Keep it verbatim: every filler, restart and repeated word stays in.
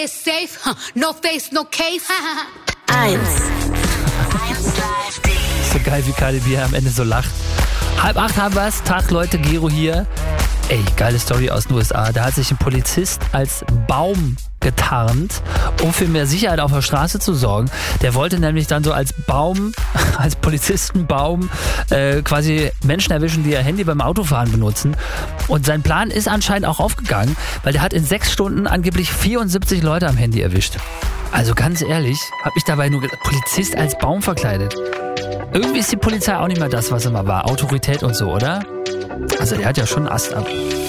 Safe, no face, no case. Eins. So geil, wie Cardi B am Ende so lacht. Halb acht haben wir's. Tag, Leute, Gero hier. Ey, geile Story aus den U S A. Da hat sich ein Polizist als Baum getarnt, um für mehr Sicherheit auf der Straße zu sorgen. Der wollte nämlich dann so als Baum, als Polizistenbaum äh, quasi Menschen erwischen, die ihr Handy beim Autofahren benutzen. Und sein Plan ist anscheinend auch aufgegangen, weil der hat in sechs Stunden angeblich vierundsiebzig Leute am Handy erwischt. Also ganz ehrlich, hab ich dabei nur gedacht, Polizist als Baum verkleidet. Irgendwie ist die Polizei auch nicht mehr das, was immer war. Autorität und so, oder? Also der hat ja schon einen Ast ab.